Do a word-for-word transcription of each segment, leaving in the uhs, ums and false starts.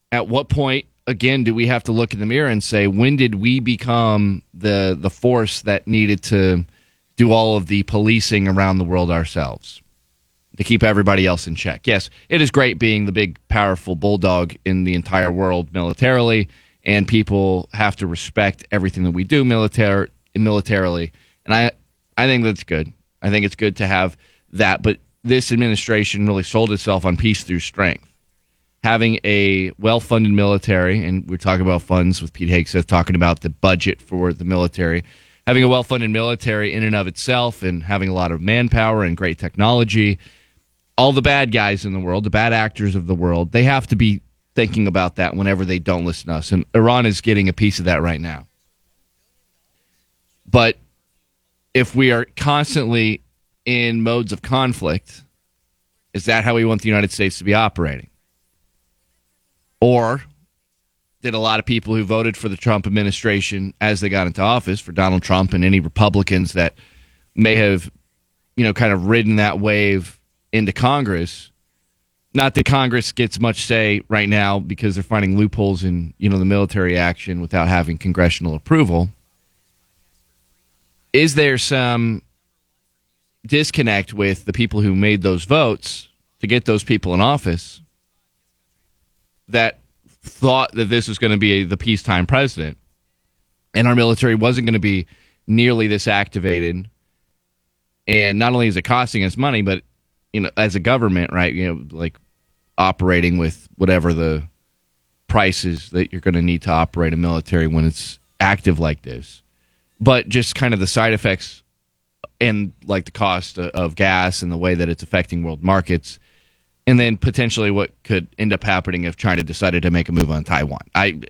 at what point, again, do we have to look in the mirror and say, when did we become the the force that needed to do all of the policing around the world ourselves to keep everybody else in check? Yes, it is great being the big, powerful bulldog in the entire world militarily, and people have to respect everything that we do militar- militarily. And I, I think that's good. I think it's good to have that. But this administration really sold itself on peace through strength. Having a well-funded military, and we're talking about funds with Pete Hegseth talking about the budget for the military, having a well-funded military in and of itself and having a lot of manpower and great technology, all the bad guys in the world, the bad actors of the world, they have to be thinking about that whenever they don't listen to us. And Iran is getting a piece of that right now. But if we are constantly in modes of conflict, is that how we want the United States to be operating? Or did a lot of people who voted for the Trump administration as they got into office, for Donald Trump and any Republicans that may have, you know, kind of ridden that wave into Congress? Not that Congress gets much say right now because they're finding loopholes in, you know, the military action without having congressional approval. Is there some disconnect with the people who made those votes to get those people in office that thought that this was going to be a, the peacetime president and our military wasn't going to be nearly this activated? And not only is it costing us money, but, you know, as a government, right, you know, like operating with whatever the prices that you're going to need to operate a military when it's active like this, but just kind of the side effects and like the cost of gas and the way that it's affecting world markets. And then potentially what could end up happening if China decided to make a move on Taiwan. I,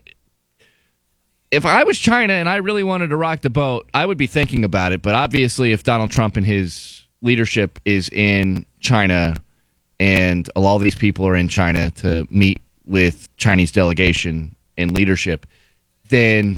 if I was China and I really wanted to rock the boat, I would be thinking about it. But obviously, if Donald Trump and his leadership is in China and a lot of these people are in China to meet with Chinese delegation and leadership, then,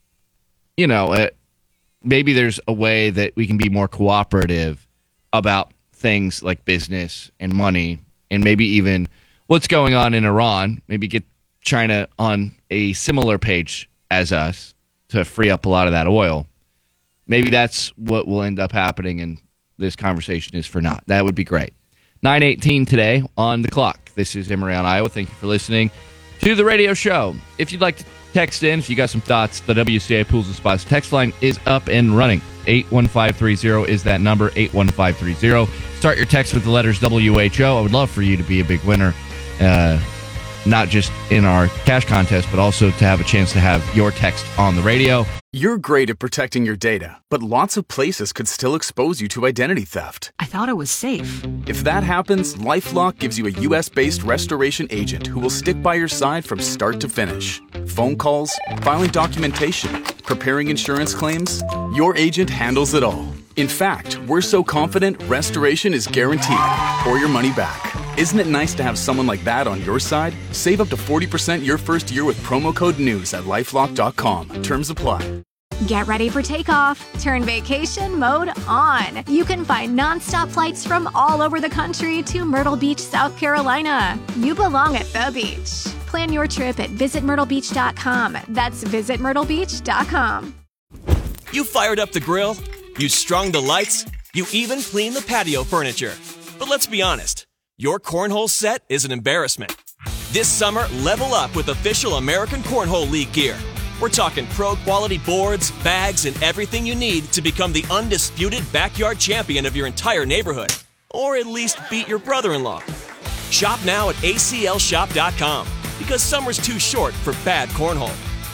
you know, uh, maybe there's a way that we can be more cooperative about things like business and money. And maybe even what's going on in Iran, maybe get China on a similar page as us to free up a lot of that oil. Maybe that's what will end up happening, and this conversation is for naught. That would be great. nine eighteen today on the clock. This is Emory on Iowa. Thank you for listening to the radio show. If you'd like to text in, if you got some thoughts, the W C A Pools and Spots text line is up and running. eight one five three zero is that number, eight one five three zero. Start your text with the letters W H O. I would love for you to be a big winner, uh, not just in our cash contest, but also to have a chance to have your text on the radio. You're great at protecting your data, but lots of places could still expose you to identity theft. I thought it was safe. If that happens, LifeLock gives you a U S-based restoration agent who will stick by your side from start to finish. Phone calls, filing documentation, preparing insurance claims, your agent handles it all. In fact, we're so confident restoration is guaranteed or your money back. Isn't it nice to have someone like that on your side? Save up to forty percent your first year with promo code NEWS at lifelock dot com. Terms apply. Get ready for takeoff. Turn vacation mode on. You can find nonstop flights from all over the country to Myrtle Beach, South Carolina. You belong at the beach. Plan your trip at visit myrtle beach dot com. That's visit myrtle beach dot com. You fired up the grill, you strung the lights, you even cleaned the patio furniture. But let's be honest, your cornhole set is an embarrassment. This summer, level up with official American Cornhole League gear. We're talking pro-quality boards, bags, and everything you need to become the undisputed backyard champion of your entire neighborhood. Or at least beat your brother-in-law. Shop now at A C L shop dot com, because summer's too short for bad cornhole.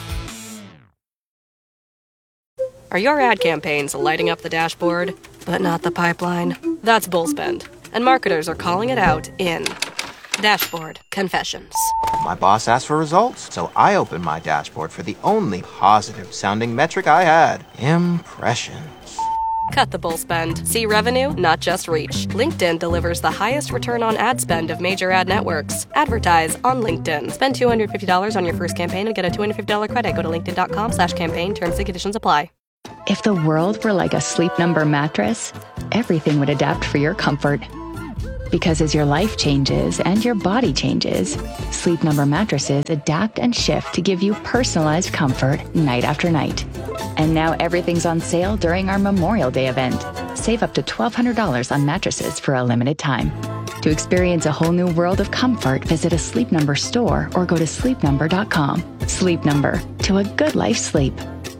Are your ad campaigns lighting up the dashboard, but not the pipeline? That's Bullspend, and marketers are calling it out in Dashboard Confessions. My boss asked for results, so I opened my dashboard for the only positive-sounding metric I had, impressions. Cut the bull spend. See revenue, not just reach. LinkedIn delivers the highest return on ad spend of major ad networks. Advertise on LinkedIn. Spend two hundred fifty dollars on your first campaign and get a two hundred fifty dollars credit. Go to linkedin dot com slash campaign. Terms and conditions apply. If the world were like a Sleep Number mattress, everything would adapt for your comfort. Because as your life changes and your body changes, Sleep Number mattresses adapt and shift to give you personalized comfort night after night. And now everything's on sale during our Memorial Day event. Save up to twelve hundred dollars on mattresses for a limited time. To experience a whole new world of comfort, visit a Sleep Number store or go to sleep number dot com. Sleep Number, to a good life sleep.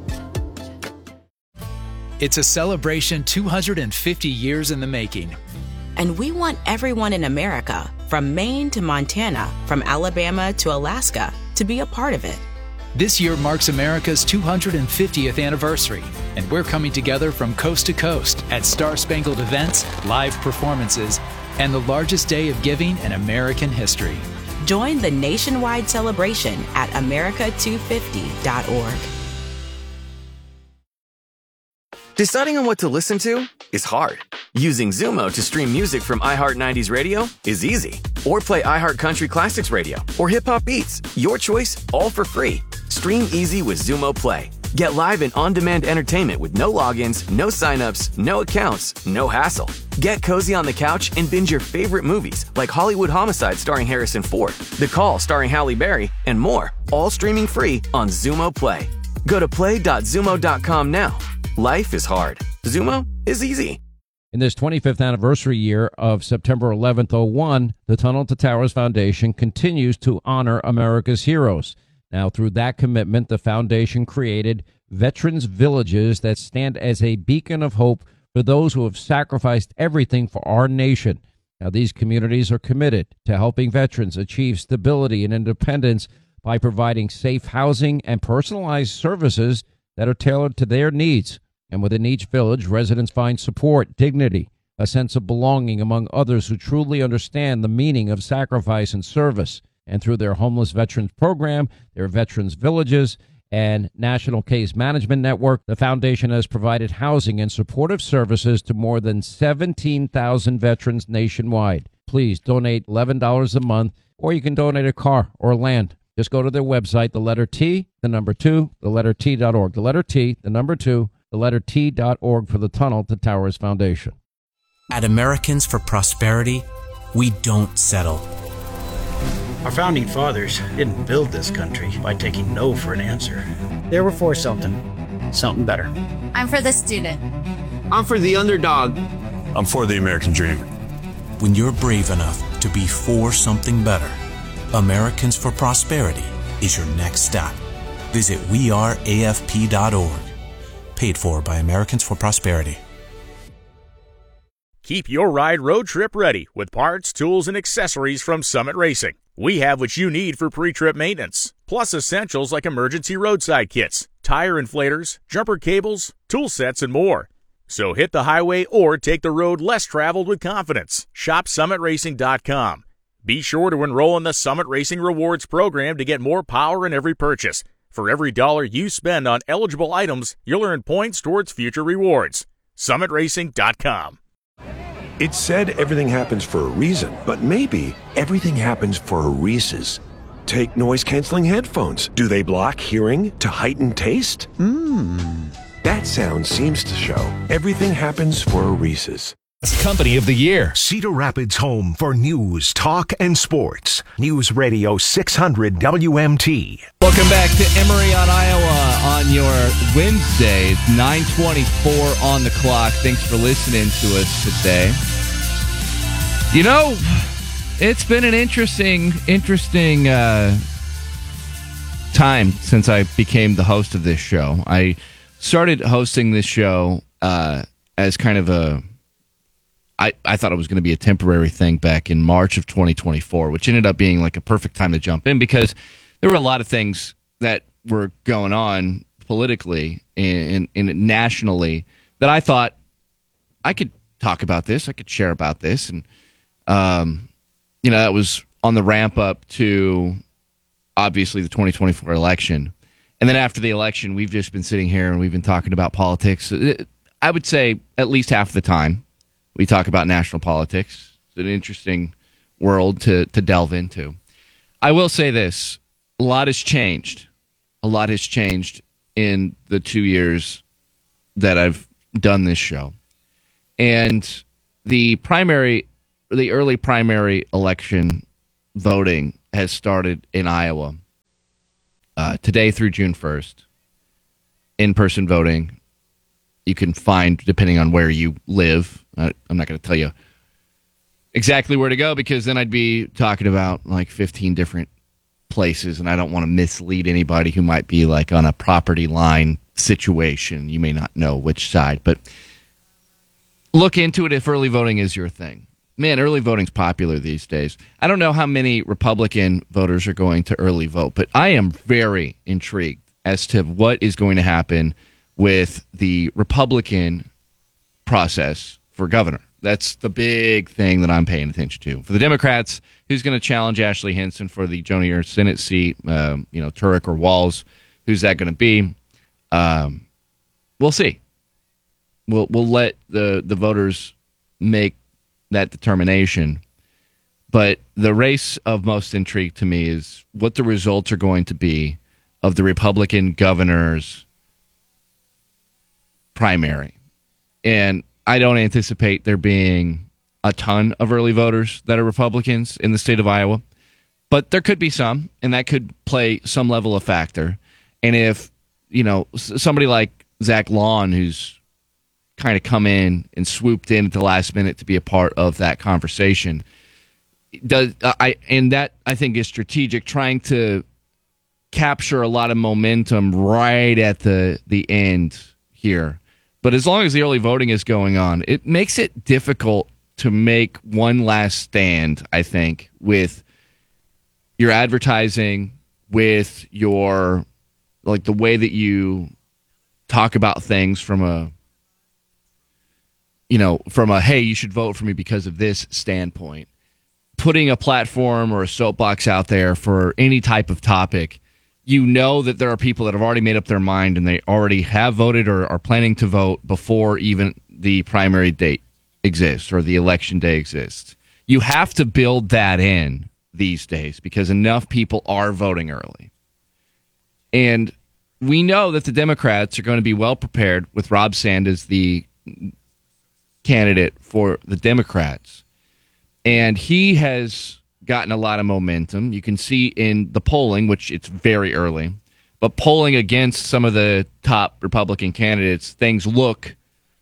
It's a celebration two hundred fifty years in the making. And we want everyone in America, from Maine to Montana, from Alabama to Alaska, to be a part of it. This year marks America's two hundred fiftieth anniversary, and we're coming together from coast to coast at Star Spangled events, live performances, and the largest day of giving in American history. Join the nationwide celebration at america two fifty dot org. Deciding on what to listen to is hard. Using Zumo to stream music from iHeart nineties Radio is easy. Or play iHeart Country Classics Radio or Hip Hop Beats. Your choice, all for free. Stream easy with Zumo Play. Get live and on-demand entertainment with no logins, no signups, no accounts, no hassle. Get cozy on the couch and binge your favorite movies like Hollywood Homicide starring Harrison Ford, The Call starring Halle Berry, and more. All streaming free on Zumo Play. Go to play dot zumo dot com now. Life is hard. Zumo is easy. In this twenty-fifth anniversary year of September eleventh, oh one, the Tunnel to Towers Foundation continues to honor America's heroes. Now, through that commitment, the foundation created Veterans Villages that stand as a beacon of hope for those who have sacrificed everything for our nation. Now, these communities are committed to helping veterans achieve stability and independence by providing safe housing and personalized services that are tailored to their needs. And within each village, residents find support, dignity, a sense of belonging among others who truly understand the meaning of sacrifice and service. And through their Homeless Veterans Program, their Veterans Villages, and National Case Management Network, the foundation has provided housing and supportive services to more than seventeen thousand veterans nationwide. Please donate eleven dollars a month, or you can donate a car or land. Just go to their website, the letter T, the number two, the letter T dot org. The letter T, the number two, the letter T dot org for the Tunnel to Towers Foundation. At Americans for Prosperity, we don't settle. Our founding fathers didn't build this country by taking no for an answer. They were for something, something better. I'm for the student. I'm for the underdog. I'm for the American dream. When you're brave enough to be for something better, Americans for Prosperity is your next stop. Visit we are A F P dot org. Paid for by Americans for Prosperity. Keep your ride road trip ready with parts, tools, and accessories from Summit Racing. We have what you need for pre-trip maintenance, plus essentials like emergency roadside kits, tire inflators, jumper cables, tool sets, and more. So hit the highway or take the road less traveled with confidence. Shop summit racing dot com. Be sure to enroll in the Summit Racing Rewards program to get more power in every purchase. For every dollar you spend on eligible items, you'll earn points towards future rewards. summit racing dot com. It's said everything happens for a reason, but maybe everything happens for a Reese's. Take noise-canceling headphones. Do they block hearing to heighten taste? Mmm. That sound seems to show everything happens for a Reese's. Company of the Year. Cedar Rapids' home for news, talk, and sports. News Radio six hundred W M T. Welcome back to Emory on Iowa on your Wednesday. It's nine twenty-four on the clock. Thanks for listening to us today. You know, it's been an interesting, interesting uh, time since I became the host of this show. I started hosting this show uh, as kind of a I, I thought it was going to be a temporary thing back in March of twenty twenty-four, which ended up being like a perfect time to jump in because there were a lot of things that were going on politically and, and, and nationally that I thought I could talk about this, I could share about this. And, um, you know, that was on the ramp up to obviously the twenty twenty-four election. And then after the election, we've just been sitting here and we've been talking about politics. I would say at least half the time. We talk about national politics. It's an interesting world to, to delve into. I will say this. A lot has changed. A lot has changed in the two years that I've done this show. And the primary the early primary election voting has started in Iowa uh, today through June first. In-person voting you can find depending on where you live. Uh, I'm not going to tell you exactly where to go because then I'd be talking about like fifteen different places, and I don't want to mislead anybody who might be like on a property line situation. You may not know which side, but look into it if early voting is your thing. Man, early voting's popular these days. I don't know how many Republican voters are going to early vote, but I am very intrigued as to what is going to happen with the Republican process for governor. That's the big thing that I'm paying attention to. For the Democrats, who's going to challenge Ashley Hinson for the Jonier Senate seat? Um, you know, Turek or Walz? Who's that going to be? Um, we'll see. We'll we'll let the the voters make that determination. But the race of most intrigue to me is what the results are going to be of the Republican governor's primary. And I don't anticipate there being a ton of early voters that are Republicans in the state of Iowa, but there could be some, and that could play some level of factor. And if, you know, somebody like Zach Lawn, who's kind of come in and swooped in at the last minute to be a part of that conversation, does uh, I and that I think is strategic, trying to capture a lot of momentum right at the the end here. But as long as the early voting is going on, it makes it difficult to make one last stand, I think, with your advertising, with your, like, the way that you talk about things from a, you know, from a, hey, you should vote for me because of this standpoint. Putting a platform or a soapbox out there for any type of topic, you know that there are people that have already made up their mind and they already have voted or are planning to vote before even the primary date exists or the election day exists. You have to build that in these days because enough people are voting early. And we know that the Democrats are going to be well prepared with Rob Sand as the candidate for the Democrats. And he has gotten a lot of momentum. You can see in the polling, which it's very early, but polling against some of the top Republican candidates, things look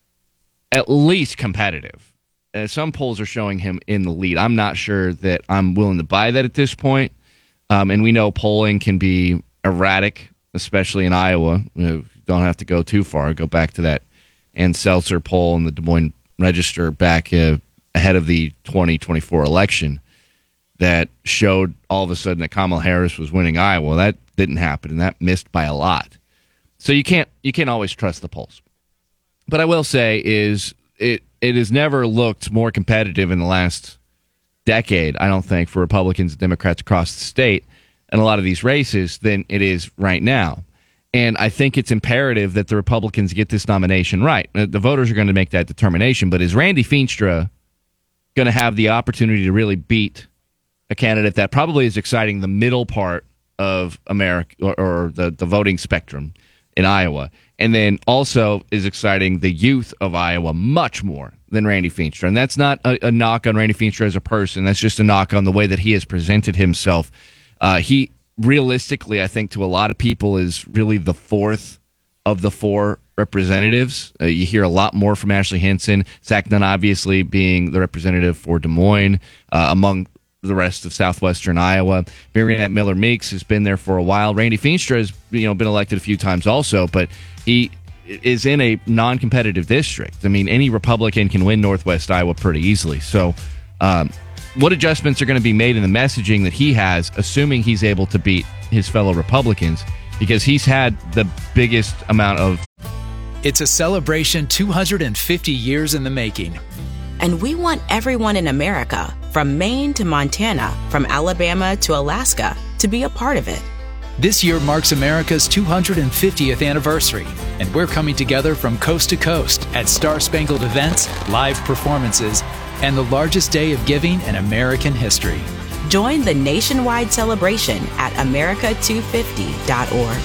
at least competitive. Uh, some polls are showing him in the lead. I'm not sure that I'm willing to buy that at this point. Um, and we know polling can be erratic, especially in Iowa. You know, don't have to go too far. Go back to that Ann Seltzer poll in the Des Moines Register back uh, ahead of the twenty twenty-four election that showed all of a sudden that Kamala Harris was winning Iowa. That didn't happen, and that missed by a lot. So you can't you can't always trust the polls. But I will say is it it has never looked more competitive in the last decade, I don't think, for Republicans and Democrats across the state in a lot of these races than it is right now. And I think it's imperative that the Republicans get this nomination right. The voters are going to make that determination, but is Randy Feenstra going to have the opportunity to really beat a candidate that probably is exciting the middle part of America or, or the, the voting spectrum in Iowa, and then also is exciting the youth of Iowa much more than Randy Feenstra. And that's not a, a knock on Randy Feenstra as a person. That's just a knock on the way that he has presented himself. Uh, he realistically, I think, to a lot of people is really the fourth of the four representatives. Uh, you hear a lot more from Ashley Hinson, Zach Nunn obviously being the representative for Des Moines, uh, among the rest of southwestern Iowa. Mariannette Miller Meeks has been there for a while. Randy Feenstra has, you know, been elected a few times also, but he is in a non-competitive district. I mean, any Republican can win Northwest Iowa pretty easily. So um, what adjustments are going to be made in the messaging that he has, assuming he's able to beat his fellow Republicans, because he's had the biggest amount of... It's a celebration two hundred fifty years in the making. And we want everyone in America, from Maine to Montana, from Alabama to Alaska, to be a part of it. This year marks America's two hundred fiftieth anniversary, and we're coming together from coast to coast at Star Spangled events, live performances, and the largest day of giving in American history. Join the nationwide celebration at America two fifty dot org.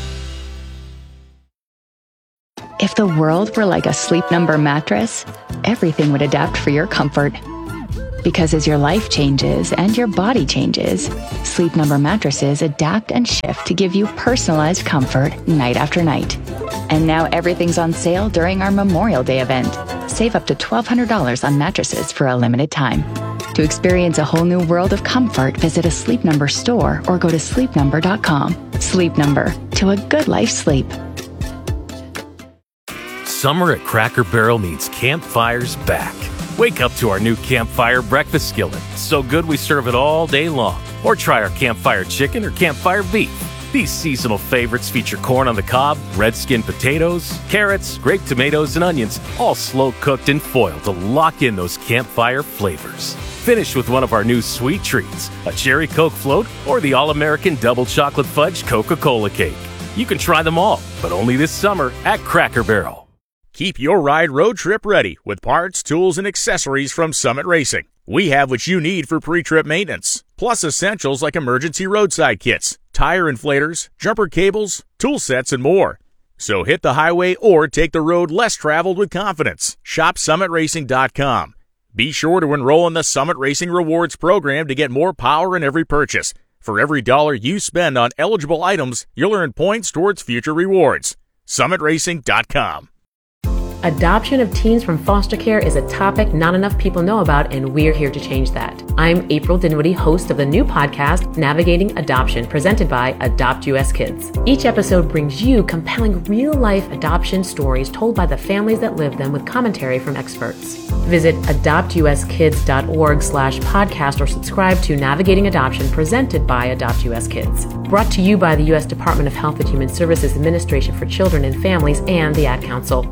If the world were like a Sleep Number mattress, everything would adapt for your comfort. Because as your life changes and your body changes, Sleep Number mattresses adapt and shift to give you personalized comfort night after night. And now everything's on sale during our Memorial Day event. Save up to twelve hundred dollars on mattresses for a limited time. To experience a whole new world of comfort, visit a Sleep Number store or go to sleep number dot com. Sleep Number, to a good life sleep. Summer at Cracker Barrel means campfires back. Wake up to our new Campfire Breakfast Skillet. So good we serve it all day long. Or try our Campfire Chicken or Campfire Beef. These seasonal favorites feature corn on the cob, red skin potatoes, carrots, grape tomatoes, and onions, all slow cooked in foil to lock in those campfire flavors. Finish with one of our new sweet treats, a cherry Coke float or the all-American double chocolate fudge Coca-Cola cake. You can try them all, but only this summer at Cracker Barrel. Keep your ride road trip ready with parts, tools, and accessories from Summit Racing. We have what you need for pre-trip maintenance, plus essentials like emergency roadside kits, tire inflators, jumper cables, tool sets, and more. So hit the highway or take the road less traveled with confidence. Shop summit racing dot com. Be sure to enroll in the Summit Racing Rewards program to get more power in every purchase. For every dollar you spend on eligible items, you'll earn points towards future rewards. summit racing dot com. Adoption of teens from foster care is a topic not enough people know about, and we're here to change that. I'm April Dinwiddie, host of the new podcast, Navigating Adoption, presented by Adopt U S Kids. Each episode brings you compelling real-life adoption stories told by the families that live them with commentary from experts. Visit adopt u s kids dot org slash podcast or subscribe to Navigating Adoption, presented by Adopt U S Kids. Brought to you by the U S Department of Health and Human Services Administration for Children and Families and the Ad Council.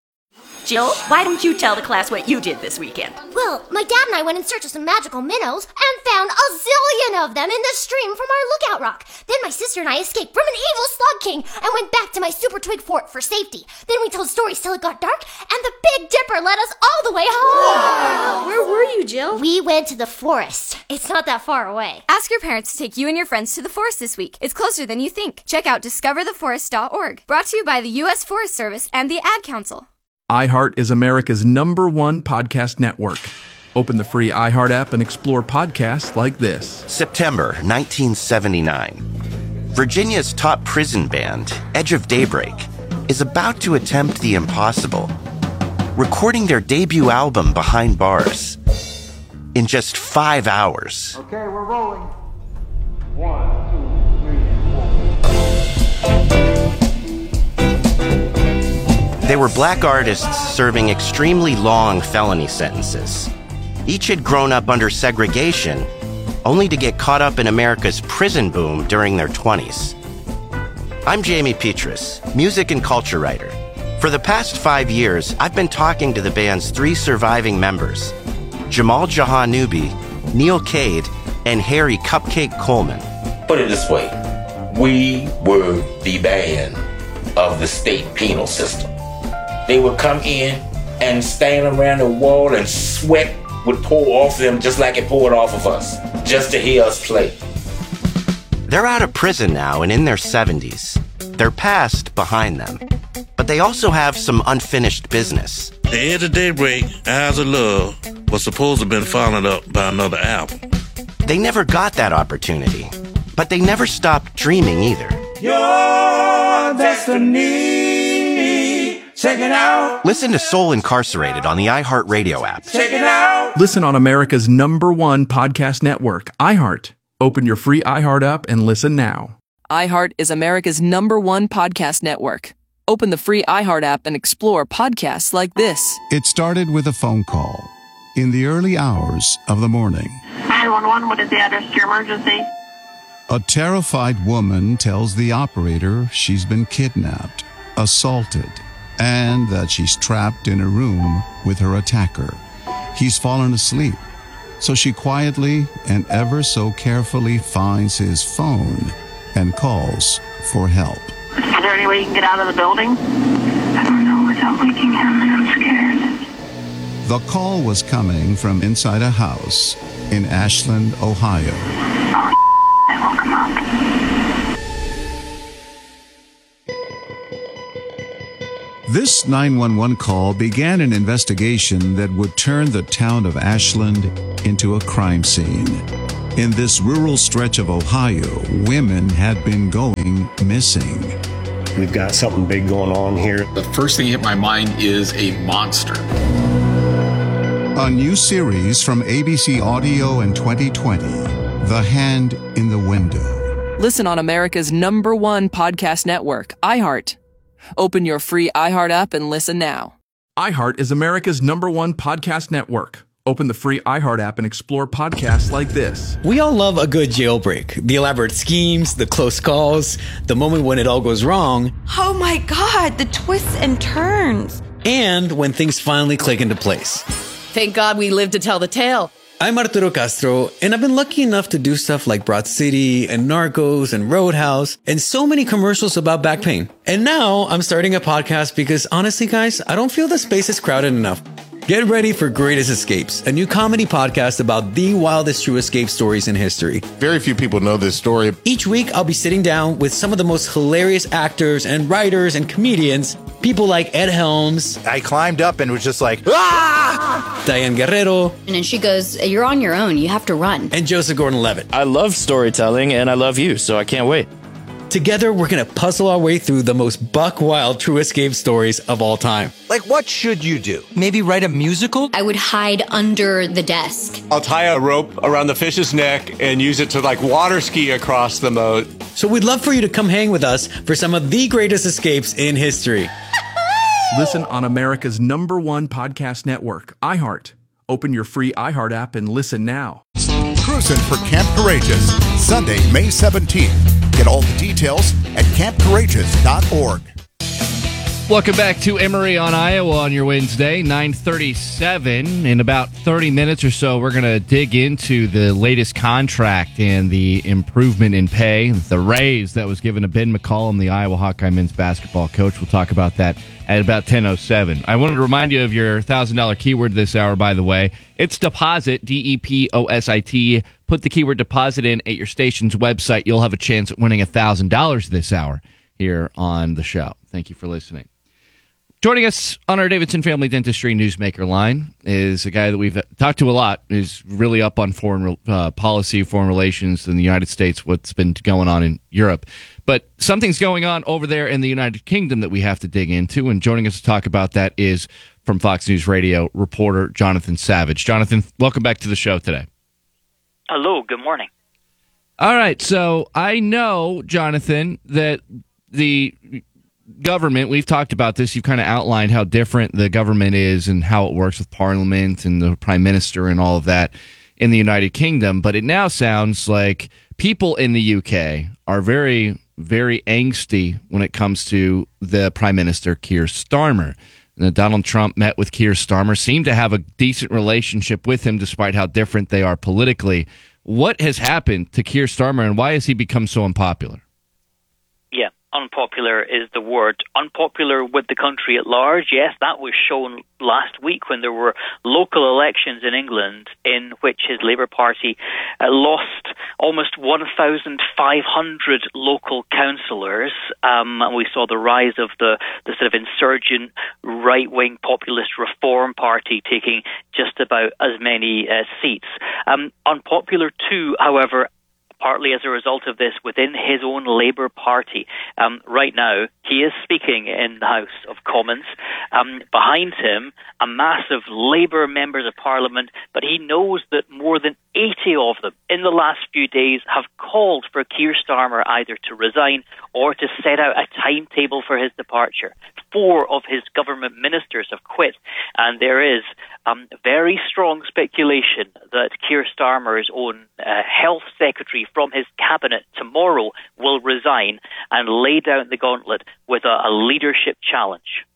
Jill, why don't you tell the class what you did this weekend? Well, my dad and I went in search of some magical minnows and found a zillion of them in the stream from our lookout rock. Then my sister and I escaped from an evil slug king and went back to my super twig fort for safety. Then we told stories till it got dark, and the Big Dipper led us all the way home. Wow. Where were you, Jill? We went to the forest. It's not that far away. Ask your parents to take you and your friends to the forest this week. It's closer than you think. Check out discover the forest dot org. Brought to you by the U S Forest Service and the Ad Council. iHeart is America's number one podcast network. Open the free iHeart app and explore podcasts like this. September nineteen seventy-nine. Virginia's top prison band, Edge of Daybreak, is about to attempt the impossible, recording their debut album Behind Bars in just five hours. Okay, we're rolling. One, two, three, four. They were black artists serving extremely long felony sentences. Each had grown up under segregation, only to get caught up in America's prison boom during their twenties. I'm Jamie Petrus, music and culture writer. For the past five years, I've been talking to the band's three surviving members, Jamal Jahanoubi, Neil Cade, and Harry Cupcake Coleman. Put it this way, we were the band of the state penal system. They would come in and stand around the wall and sweat would pour off them just like it poured off of us, just to hear us play. They're out of prison now and in their seventies. Their past behind them. But they also have some unfinished business. The Edge of Daybreak, Eyes of Love, was supposed to have been followed up by another album. They never got that opportunity, but they never stopped dreaming either. Your destiny. Check it out. Listen to Soul Incarcerated on the iHeartRadio app. Check it out. Listen on America's number one podcast network, iHeart. Open your free iHeart app and listen now. iHeart is America's number one podcast network. Open the free iHeart app and explore podcasts like this. It started with a phone call in the early hours of the morning. nine one one, what is the address to your emergency? A terrified woman tells the operator she's been kidnapped, assaulted, and that she's trapped in a room with her attacker. He's fallen asleep, so she quietly and ever so carefully finds his phone and calls for help. Is there any way you can get out of the building? I don't know without waking him, and I'm scared. The call was coming from inside a house in Ashland, Ohio. Oh, I woke him up. This nine one one call began an investigation that would turn the town of Ashland into a crime scene. In this rural stretch of Ohio, women had been going missing. We've got something big going on here. The first thing that hit my mind is a monster. A new series from A B C Audio in twenty twenty, The Hand in the Window. Listen on America's number one podcast network, iHeart. Open your free iHeart app and listen now. iHeart is America's number one podcast network. Open the free iHeart app and explore podcasts like this. We all love a good jailbreak. The elaborate schemes, the close calls, the moment when it all goes wrong. Oh my God, the twists and turns. And when things finally click into place. Thank God we lived to tell the tale. I'm Arturo Castro, and I've been lucky enough to do stuff like Broad City and Narcos and Roadhouse and so many commercials about back pain. And now I'm starting a podcast because honestly, guys, I don't feel the space is crowded enough. Get ready for Greatest Escapes, a new comedy podcast about the wildest true escape stories in history. Very few people know this story. Each week, I'll be sitting down with some of the most hilarious actors and writers and comedians, people like Ed Helms. I climbed up and was just like, ah! Diane Guerrero. And then she goes, you're on your own, you have to run. And Joseph Gordon-Levitt. I love storytelling and I love you, so I can't wait. Together, we're going to puzzle our way through the most buck-wild true escape stories of all time. Like, what should you do? Maybe write a musical? I would hide under the desk. I'll tie a rope around the fish's neck and use it to, like, water ski across the moat. So we'd love for you to come hang with us for some of the greatest escapes in history. Listen on America's number one podcast network, iHeart. Open your free iHeart app and listen now. Cruising for Camp Courageous, Sunday, May seventeenth. Get all the details at camp courageous dot org. Welcome back to Emory on Iowa on your Wednesday, nine thirty-seven. In about thirty minutes or so, we're going to dig into the latest contract and the improvement in pay, the raise that was given to Ben McCollum, the Iowa Hawkeye men's basketball coach. We'll talk about that at about ten oh seven. I wanted to remind you of your one thousand dollars keyword this hour, by the way. It's deposit, D E P O S I T. Put the keyword deposit in at your station's website. You'll have a chance at winning one thousand dollars this hour here on the show. Thank you for listening. Joining us on our Davidson Family Dentistry Newsmaker line is a guy that we've talked to a lot, is really up on foreign uh, policy, foreign relations in the United States, what's been going on in Europe. But something's going on over there in the United Kingdom that we have to dig into, and joining us to talk about that is from Fox News Radio reporter Jonathan Savage. Jonathan, welcome back to the show today. Hello, good morning. All right, so I know, Jonathan, that the government, we've talked about this, you've kind of outlined how different the government is and how it works with Parliament and the Prime Minister and all of that in the United Kingdom, but it now sounds like people in the U K are very, very angsty when it comes to the Prime Minister, Keir Starmer. And Donald Trump met with Keir Starmer, seemed to have a decent relationship with him despite how different they are politically. What has happened to Keir Starmer and why has he become so unpopular? Yeah, unpopular is the word. Unpopular with the country at large. Yes, that was shown last week when there were local elections in England in which his Labour Party uh, lost almost one thousand five hundred local councillors. Um, and we saw the rise of the, the sort of insurgent right-wing populist Reform Party taking just about as many uh, seats. Um, unpopular too, however, partly as a result of this within his own Labour Party. Um, right now, he is speaking in the House of Commons. Um, behind him, a mass of Labour members of Parliament, but he knows that more than eighty of them in the last few days have called for Keir Starmer either to resign or to set out a timetable for his departure. Four of his government ministers have quit, and there is um, very strong speculation that Keir Starmer's own uh, health secretary from his cabinet tomorrow will resign and lay down the gauntlet with a, a leadership challenge.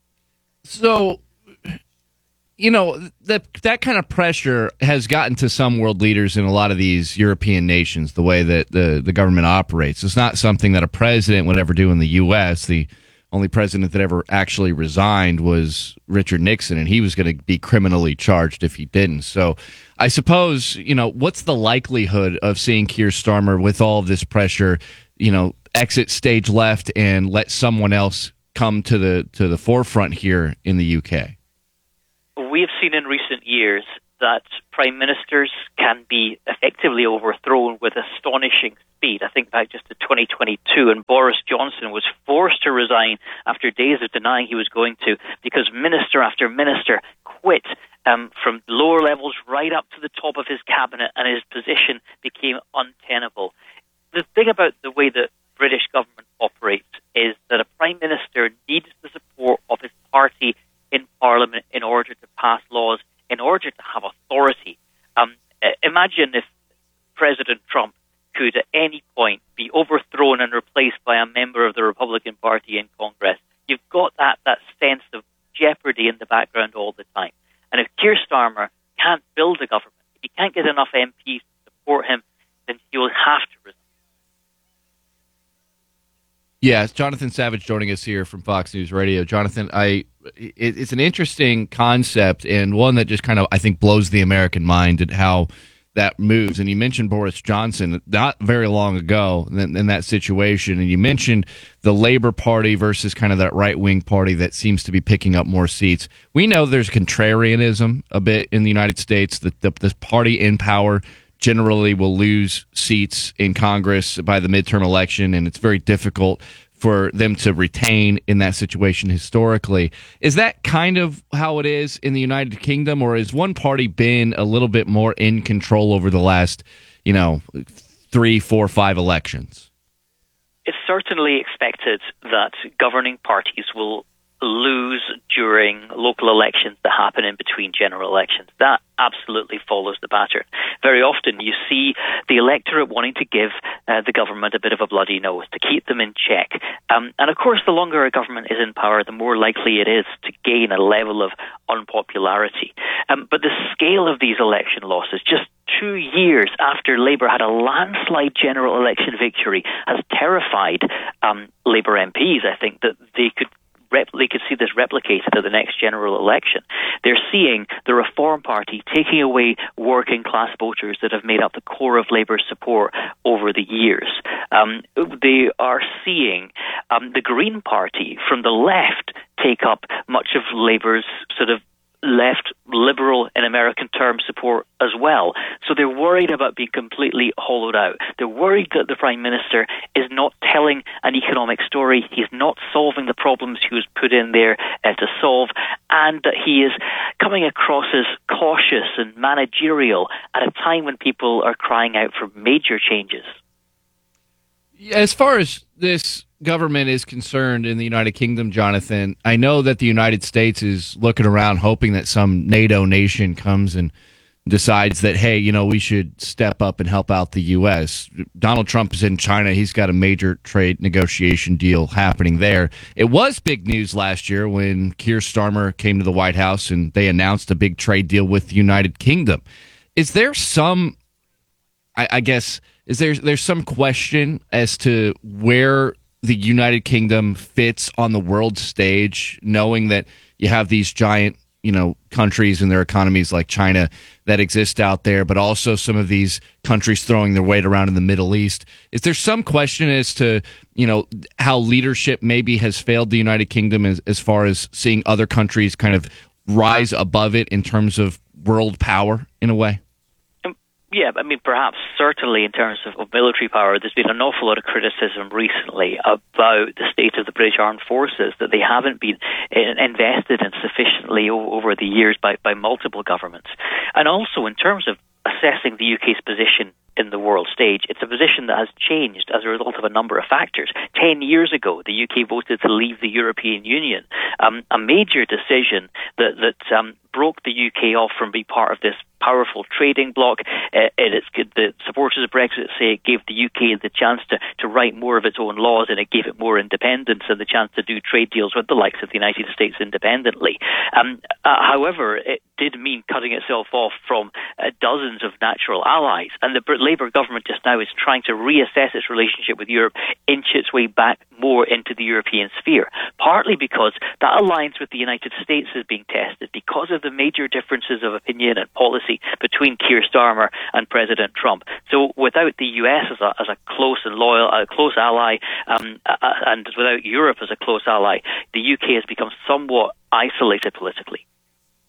So, you know, that that kind of pressure has gotten to some world leaders in a lot of these European nations, the way that the, the government operates. It's not something that a president would ever do in the U S. The only president that ever actually resigned was Richard Nixon, and he was going to be criminally charged if he didn't. So I suppose, you know, what's the likelihood of seeing Keir Starmer with all of this pressure, you know, exit stage left and let someone else come to the to the forefront here in the U K? We have seen in recent years that prime ministers can be effectively overthrown with astonishing speed. I think back just to twenty twenty-two, and Boris Johnson was forced to resign after days of denying he was going to, because minister after minister quit um, from lower levels right up to the top of his cabinet, and his position became untenable. The thing about the way that British government operates is that a prime minister needs the support of his party in Parliament in order to pass laws, in order to have authority. Um, imagine if President Trump could at any point be overthrown and replaced by a member of the Republican Party in Congress. You've got that, that sense of jeopardy in the background all the time. And if Keir Starmer can't build a government, if he can't get enough M Ps to support him, then he will have to resign. Yeah, it's Jonathan Savage joining us here from Fox News Radio. Jonathan, I it, it's an interesting concept, and one that just kind of, I think, blows the American mind at how that moves. And you mentioned Boris Johnson not very long ago in, in that situation, and you mentioned the Labor Party versus kind of that right-wing party that seems to be picking up more seats. We know there's contrarianism a bit in the United States, that the, the party in power generally will lose seats in Congress by the midterm election, and it's very difficult for them to retain in that situation historically. Is that kind of how it is in the United Kingdom, or has one party been a little bit more in control over the last, you know, three, four, five elections? It's certainly expected that governing parties will lose during local elections that happen in between general elections. That absolutely follows the pattern. Very often you see the electorate wanting to give uh, the government a bit of a bloody nose to keep them in check. Um, and of course, the longer a government is in power, the more likely it is to gain a level of unpopularity. Um, but the scale of these election losses, just two years after Labour had a landslide general election victory, has terrified um, Labour M Ps, I think, that they could they could see this replicated at the next general election. They're seeing the Reform Party taking away working class voters that have made up the core of Labour's support over the years. Um, they are seeing um, the Green Party from the left take up much of Labour's sort of left liberal in American terms support as well. So they're worried about being completely hollowed out. They're worried that the Prime Minister is not telling an economic story. He's not solving the problems he was put in there uh, to solve, and that he is coming across as cautious and managerial at a time when people are crying out for major changes. As far as this government is concerned in the United Kingdom, Jonathan, I know that the United States is looking around hoping that some NATO nation comes and decides that, hey, you know, we should step up and help out the U S. Donald Trump is in China. He's got a major trade negotiation deal happening there. It was big news last year when Keir Starmer came to the White House and they announced a big trade deal with the United Kingdom. Is there some, I, I guess, is there there's some question as to where the United Kingdom fits on the world stage, knowing that you have these giant, you know, countries and their economies like China that exist out there, but also some of these countries throwing their weight around in the Middle East. Is there some question as to, you know, how leadership maybe has failed the United Kingdom as, as far as seeing other countries kind of rise above it in terms of world power in a way? Yeah, I mean, perhaps certainly in terms of, of military power, there's been an awful lot of criticism recently about the state of the British Armed Forces, that they haven't been in, invested in sufficiently o- over the years by, by multiple governments. And also in terms of assessing the U K's position in the world stage, it's a position that has changed as a result of a number of factors. Ten years ago, the U K voted to leave the European Union, um, a major decision that, that um, broke the U K off from being part of this powerful trading bloc. Uh, and it's good. The supporters of Brexit say it gave the U K the chance to, to write more of its own laws, and it gave it more independence and the chance to do trade deals with the likes of the United States independently. Um, uh, however, it did mean cutting itself off from uh, dozens of natural allies, and the Labour government just now is trying to reassess its relationship with Europe, inch its way back more into the European sphere, partly because that alliance with the United States is being tested because of the major differences of opinion and policy between Keir Starmer and President Trump. So without the U S as a, as a close and loyal, a close ally, um, uh, and without Europe as a close ally, the U K has become somewhat isolated politically.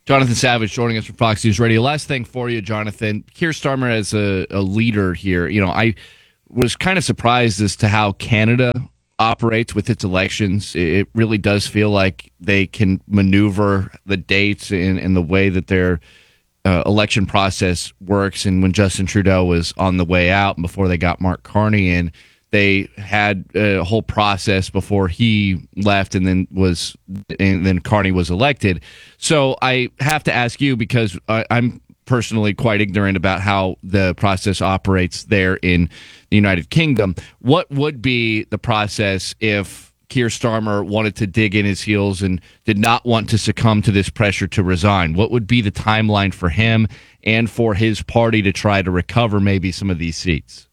Jonathan Savage joining us from Fox News Radio. Last thing for you, Jonathan. Keir Starmer as a, a leader here. You know, I was kind of surprised as to how Canada operates with its elections. It really does feel like they can maneuver the dates and, and the way that their uh, election process works. And when Justin Trudeau was on the way out and before they got Mark Carney in, they had a whole process before he left and then was and then Carney was elected. So I have to ask you, because I, I'm personally quite ignorant about how the process operates there in the United Kingdom. What would be the process if Keir Starmer wanted to dig in his heels and did not want to succumb to this pressure to resign? What would be the timeline for him and for his party to try to recover maybe some of these seats?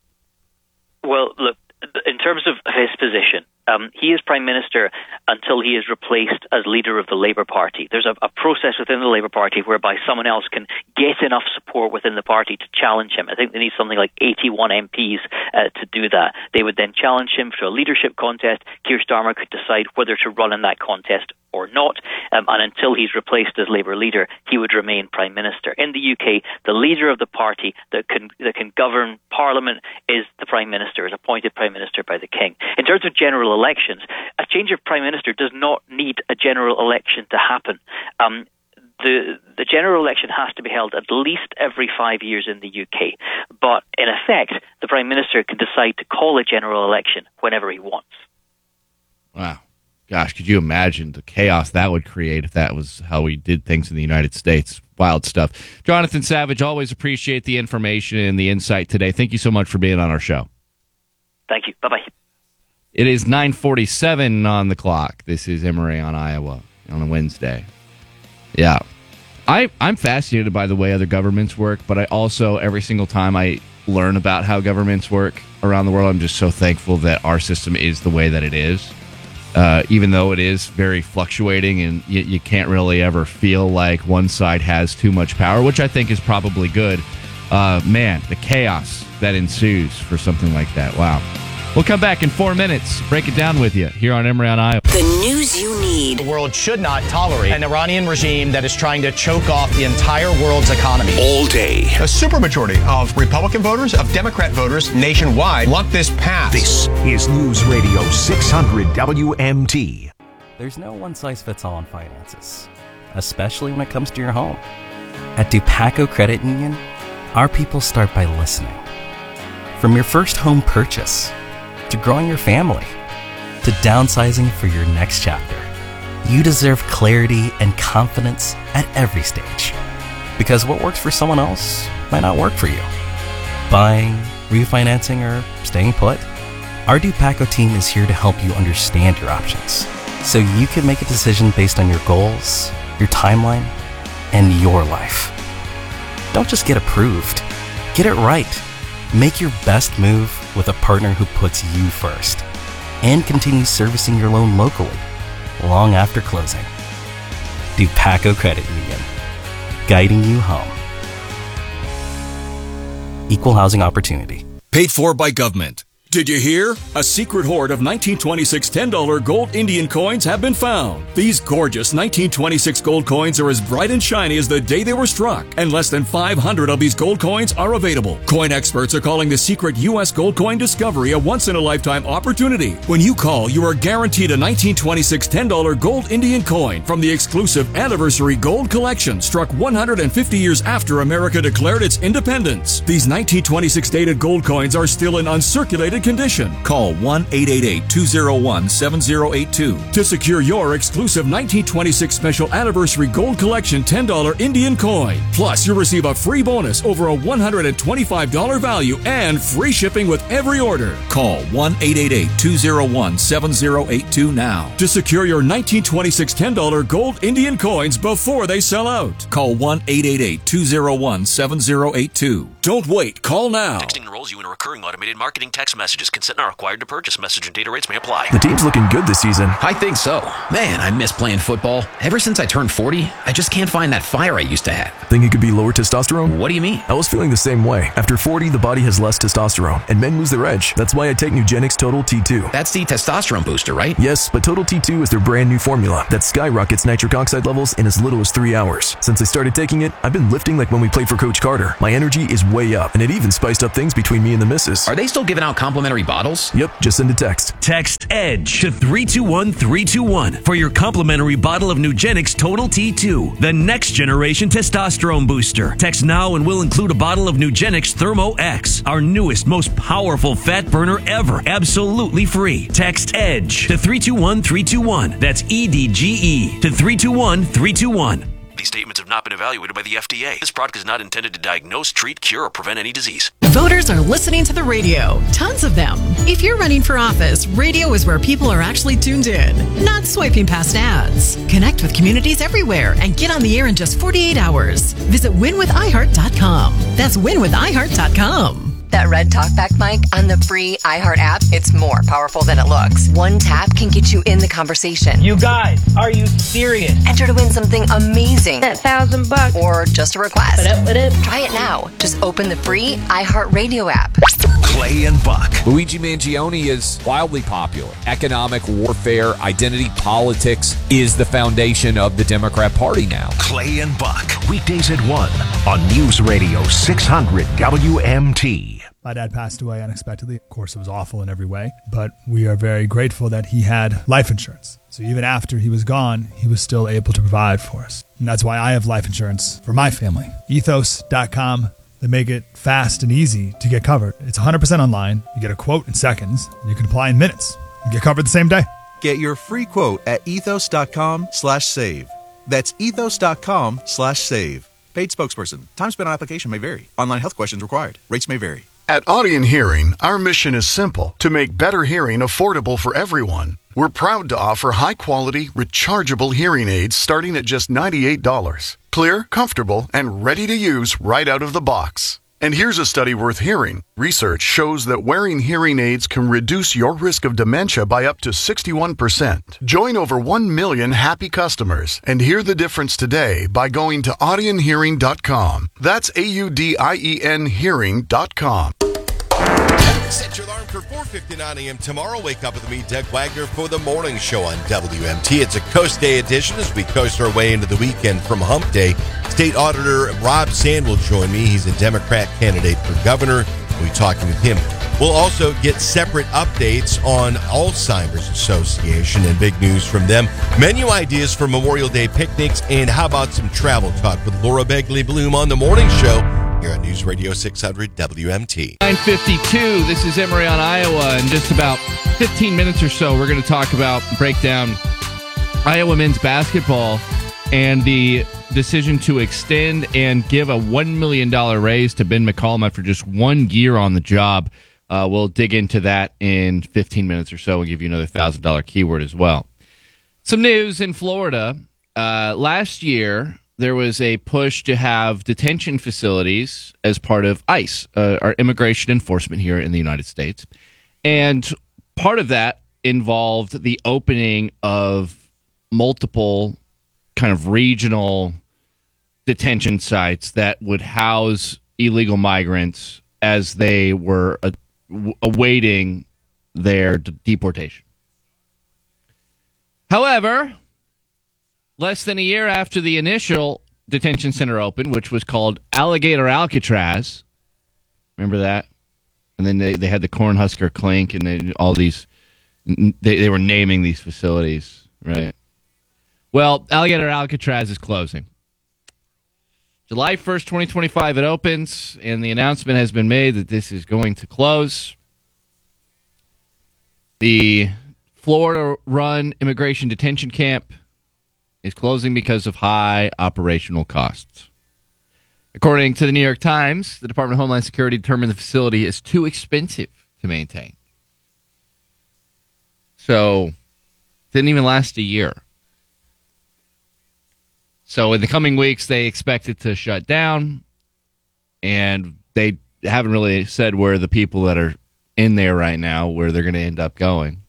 Well, look, in terms of his position, um, he is Prime Minister until he is replaced as leader of the Labour Party. There's a, a process within the Labour Party whereby someone else can get enough support within the party to challenge him. I think they need something like eighty-one M Ps uh, to do that. They would then challenge him for a leadership contest. Keir Starmer could decide whether to run in that contest or not, um, and until he's replaced as Labour leader, he would remain Prime Minister. In the U K, the leader of the party that can that can govern Parliament is the Prime Minister, is appointed Prime Minister by the King. In terms of general elections, a change of Prime Minister does not need a general election to happen. Um, The, the general election has to be held at least every five years in the U K. But in effect, the Prime Minister can decide to call a general election whenever he wants. Wow. Gosh, could you imagine the chaos that would create if that was how we did things in the United States? Wild stuff. Jonathan Savage, always appreciate the information and the insight today. Thank you so much for being on our show. Thank you. Bye-bye. It is nine forty-seven on the clock. This is Emory on Iowa on a Wednesday. Yeah. I, I'm fascinated by the way other governments work, but I also, every single time I learn about how governments work around the world, I'm just so thankful that our system is the way that it is. Uh, even though it is very fluctuating and you, you can't really ever feel like one side has too much power, which I think is probably good. Uh, man, the chaos that ensues for something like that. Wow. We'll come back in four minutes, break it down with you here on Emory on Iowa. The news you need. The world should not tolerate an Iranian regime that is trying to choke off the entire world's economy. All day. A supermajority of Republican voters, of Democrat voters nationwide want this passed. This is News Radio six hundred W M T. There's no one-size-fits-all in finances, especially when it comes to your home. At Dupaco Credit Union, our people start by listening. From your first home purchase, to growing your family, to downsizing for your next chapter. You deserve clarity and confidence at every stage. Because what works for someone else might not work for you. Buying, refinancing, or staying put? Our Dupaco team is here to help you understand your options, so you can make a decision based on your goals, your timeline, and your life. Don't just get approved. Get it right. Make your best move with a partner who puts you first and continues servicing your loan locally long after closing. Dupaco Credit Union, guiding you home. Equal housing opportunity. Paid for by government. Did you hear? A secret hoard of nineteen twenty-six ten dollar gold Indian coins have been found. These gorgeous nineteen twenty-six gold coins are as bright and shiny as the day they were struck, and less than five hundred of these gold coins are available. Coin experts are calling the secret U S gold coin discovery a once-in-a-lifetime opportunity. When you call, you are guaranteed a nineteen twenty-six ten dollar gold Indian coin from the exclusive Anniversary Gold Collection, struck one hundred fifty years after America declared its independence. These nineteen twenty-six dated gold coins are still in uncirculated condition. Call one eight eight eight, two zero one, seven zero eight two to secure your exclusive nineteen twenty-six Special Anniversary Gold Collection ten dollar Indian coin. Plus, you'll receive a free bonus over a one hundred twenty-five dollars value and free shipping with every order. Call one eight eight eight, two zero one, seven zero eight two now to secure your nineteen twenty-six ten dollar gold Indian coins before they sell out. Call one eight eight eight, two zero one, seven zero eight two. Don't wait. Call now. Texting enrolls you in a recurring automated marketing text message. messages. Consent not required to purchase. Message and data rates may apply. The team's looking good this season. I think so. Man, I miss playing football. Ever since I turned forty, I just can't find that fire I used to have. Think it could be lower testosterone? What do you mean? I was feeling the same way. After forty, the body has less testosterone, and men lose their edge. That's why I take Nugenix Total T two. That's the testosterone booster, right? Yes, but Total T two is their brand new formula that skyrockets nitric oxide levels in as little as three hours. Since I started taking it, I've been lifting like when we played for Coach Carter. My energy is way up, and it even spiced up things between me and the missus. Are they still giving out complimentary bottles? Yep, just send a text. Text EDGE to three two one three two one for your complimentary bottle of Nugenix Total T two, the next generation testosterone booster. Text now and we'll include a bottle of Nugenix Thermo X, our newest, most powerful fat burner ever, absolutely free. Text EDGE to three two one three two one. That's E D G E to three two one three two one. These statements have not been evaluated by the F D A. This product is not intended to diagnose, treat, cure, or prevent any disease. Voters are listening to the radio. Tons of them. If you're running for office, radio is where people are actually tuned in, not swiping past ads. Connect with communities everywhere and get on the air in just forty-eight hours. Visit win with i heart dot com. That's win with i heart dot com. That red talkback mic on the free iHeart app, it's more powerful than it looks. One tap can get you in the conversation. You guys, are you serious? Enter to win something amazing. That thousand bucks. Or just a request. What up, what up? Try it now. Just open the free iHeart Radio app. Clay and Buck. Luigi Mangione is wildly popular. Economic warfare, identity politics is the foundation of the Democrat Party now. Clay and Buck. Weekdays at one on News Radio six hundred W M T. My dad passed away unexpectedly. Of course, it was awful in every way, but we are very grateful that he had life insurance. So even after he was gone, he was still able to provide for us. And that's why I have life insurance for my family. ethos dot com. They make it fast and easy to get covered. It's one hundred percent online. You get a quote in seconds, and you can apply in minutes. You get covered the same day. Get your free quote at ethos dot com slash save. That's ethos dot com slash save. Paid spokesperson. Time spent on application may vary. Online health questions required. Rates may vary. At Audion Hearing, our mission is simple: to make better hearing affordable for everyone. We're proud to offer high-quality, rechargeable hearing aids starting at just ninety-eight dollars. Clear, comfortable, and ready to use right out of the box. And here's a study worth hearing. Research shows that wearing hearing aids can reduce your risk of dementia by up to sixty-one percent. Join over one million happy customers and hear the difference today by going to audion hearing dot com. That's A U D I E N hearing dot com. Set your alarm for four fifty-nine a.m. tomorrow. Wake up with me, Doug Wagner, for the morning show on W M T. It's a Coast Day edition as we coast our way into the weekend from Hump Day. State Auditor Rob Sand will join me. He's a Democrat candidate for governor. We'll be talking with him. We'll also get separate updates on Alzheimer's Association and big news from them. Menu ideas for Memorial Day picnics, and how about some travel talk with Laura Begley Bloom on the morning show here on News Radio six hundred W M T. nine fifty-two, this is Emory on Iowa. In just about fifteen minutes or so, we're going to talk about, break down Iowa men's basketball and the decision to extend and give a one million dollars raise to Ben McCollum after just one year on the job. Uh, we'll dig into that in fifteen minutes or so and give you another one thousand dollars keyword as well. Some news in Florida. Uh, last year, there was a push to have detention facilities as part of ICE, uh, our immigration enforcement here in the United States. And part of that involved the opening of multiple kind of regional detention sites that would house illegal migrants as they were uh, w- awaiting their d- deportation. However, less than a year after the initial detention center opened, which was called Alligator Alcatraz, remember that? And then they, they had the Cornhusker Clink, and they, all these, they, they were naming these facilities, right? Well, Alligator Alcatraz is closing. July first, twenty twenty-five, it opens, and the announcement has been made that this is going to close. The Florida-run immigration detention camp is closing because of high operational costs. According to the New York Times, the Department of Homeland Security determined the facility is too expensive to maintain. So, it didn't even last a year. So, in the coming weeks, they expect it to shut down, and they haven't really said where the people that are in there right now where they're going to end up going.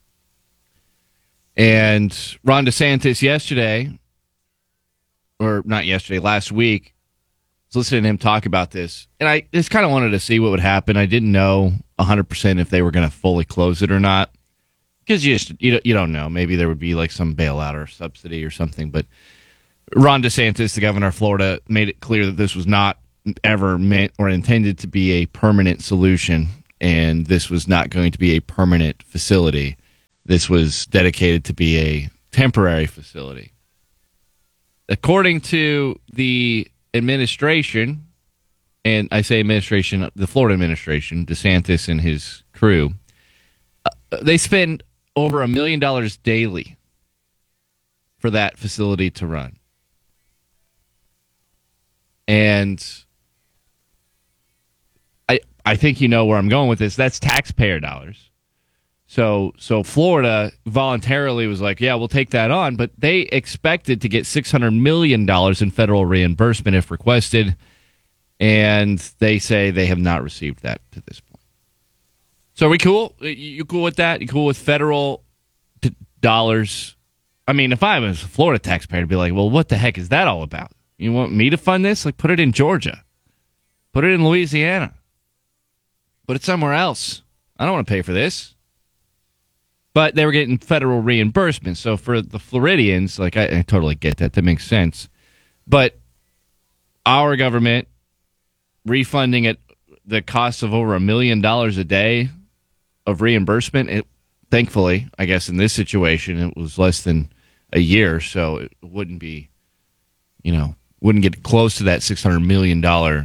And Ron DeSantis yesterday, or not yesterday, last week, I was listening to him talk about this, and I just kind of wanted to see what would happen. I didn't know one hundred percent if they were going to fully close it or not, because you just you don't, you don't know. Maybe there would be like some bailout or subsidy or something. But Ron DeSantis, the governor of Florida, made it clear that this was not ever meant or intended to be a permanent solution, and this was not going to be a permanent facility. This was dedicated to be a temporary facility. According to the administration, and I say administration, the Florida administration, DeSantis and his crew, uh, they spend over a million dollars daily for that facility to run. And I I think you know where I'm going with this. That's taxpayer dollars. So so Florida voluntarily was like, yeah, we'll take that on, but they expected to get six hundred million dollars in federal reimbursement if requested, and they say they have not received that to this point. So are we cool? You cool with that? You cool with federal t- dollars? I mean, if I was a Florida taxpayer, I'd be like, well, what the heck is that all about? You want me to fund this? Like, put it in Georgia. Put it in Louisiana. Put it somewhere else. I don't want to pay for this. But they were getting federal reimbursement. So for the Floridians, like, I, I totally get that. That makes sense. But our government refunding it the cost of over a million dollars a day of reimbursement, it, thankfully, I guess in this situation, it was less than a year. So it wouldn't be, you know, wouldn't get close to that six hundred million dollars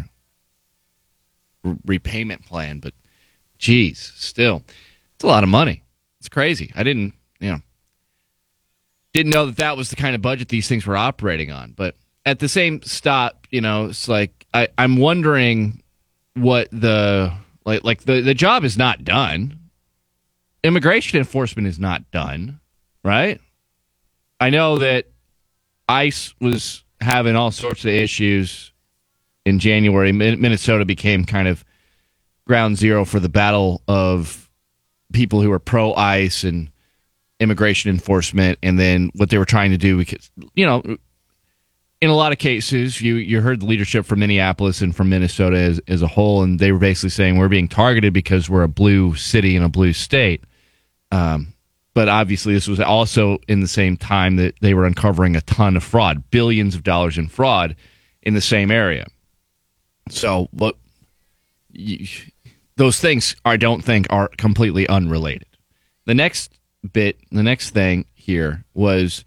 re- repayment plan. But, geez, still, it's a lot of money. It's crazy. I didn't, you know, didn't know that that was the kind of budget these things were operating on. But at the same stop, you know, it's like I, I'm wondering what the like like the, the job is not done. Immigration enforcement is not done, right? I know that ICE was having all sorts of issues in January. Minnesota became kind of ground zero for the battle of people who were pro-ICE and immigration enforcement, and then what they were trying to do, because, you know, in a lot of cases, you, you heard the leadership from Minneapolis and from Minnesota as, as a whole, and they were basically saying we're being targeted because we're a blue city and a blue state. Um, but obviously this was also in the same time that they were uncovering a ton of fraud, billions of dollars in fraud in the same area. So what... You, Those things I don't think are completely unrelated. The next bit, the next thing here was